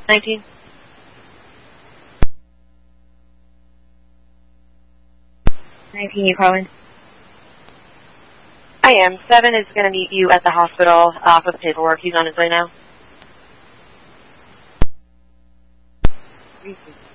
19. You calling? I am. 7 is going to meet you at the hospital for the paperwork. He's on his way now.